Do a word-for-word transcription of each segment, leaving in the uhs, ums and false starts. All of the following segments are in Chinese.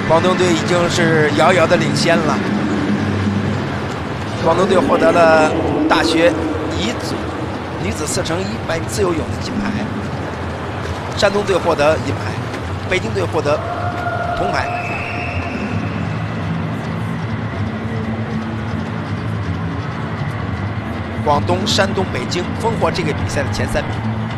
广东队已经是遥遥的领先了。广东队获得了大学乙组女子四乘一百米自由泳的金牌，山东队获得银牌，北京队获得铜牌。广东、山东、北京封获这个比赛的前三名。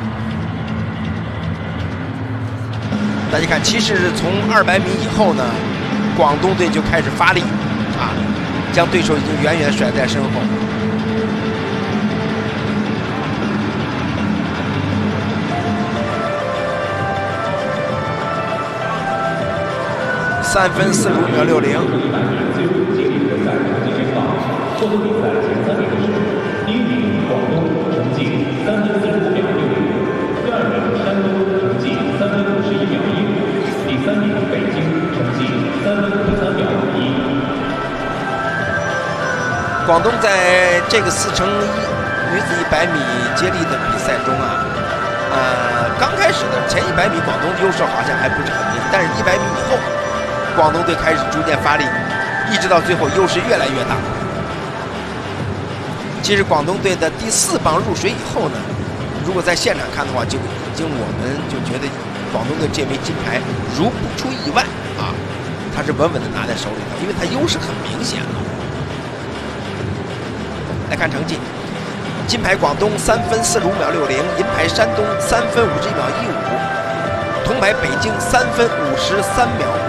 大家看，其实从二百米以后呢，广东队就开始发力啊，将对手已经远远甩在身后。三分四十五秒六零。第一名广东成绩三分四十五秒六五，第二名山东成绩三分五十一秒一五，第三名北京成绩三分五十三秒五一。广东在这个四乘一女子一百米接力的比赛中啊，呃，刚开始的前一百米广东优势好像还不是很明，但是一百米以后，广东队开始逐渐发力，一直到最后优势越来越大。其实广东队的第四棒入水以后呢，如果在现场看的话，就已经我们就觉得广东队这枚金牌如不出意外啊，他是稳稳的拿在手里头，因为他优势很明显了。来看成绩，金牌广东三分四十五秒六零，银牌山东三分五十一秒一五，铜牌北京三分五十三秒